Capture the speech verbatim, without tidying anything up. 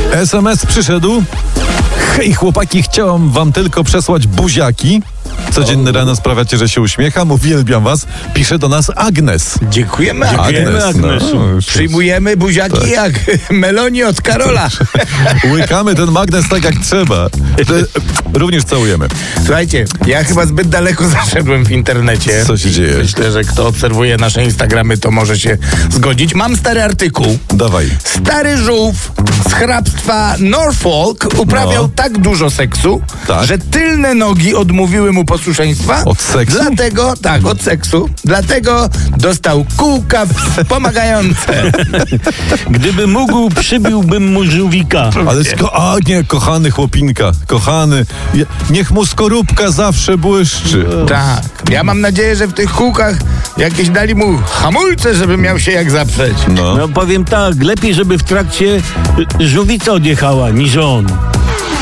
es em es przyszedł. Hej chłopaki, chciałam wam tylko przesłać buziaki. Codzienny rano sprawiacie, że się uśmiecham. Uwielbiam was. Pisze do nas Agnes. Dziękujemy, Agnes. Agnes. No, już Przyjmujemy buziaki tak. jak Meloni od Karola. Łykamy ten magnes tak jak trzeba. Również całujemy. Słuchajcie, ja chyba zbyt daleko zaszedłem w internecie. Co się dzieje? Myślę, że kto obserwuje nasze Instagramy, to może się zgodzić. Mam stary artykuł. Dawaj. Stary żółw z hrabstwa Norfolk uprawiał no. tak dużo seksu, tak? że tylne nogi odmówiły mu posłuszeństwa. Od seksu? Dlatego, tak, od seksu. Dlatego dostał kółka wspomagające. Gdyby mógł, przybiłbym mu żółwika. Ale sko- a nie, kochany chłopinka, kochany, je- niech mu skorupka zawsze błyszczy. Tak. Ja mam nadzieję, że w tych kółkach jakieś dali mu hamulce, żeby miał się jak zaprzeć. No. No powiem tak, lepiej, żeby w trakcie y, żółwica odjechała, niż on.